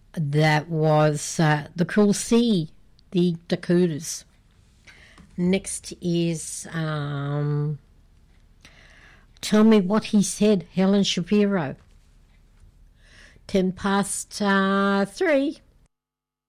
That was The Cruel Sea, the Dakotas. Next is Tell Me What He Said, Helen Shapiro. 3:10.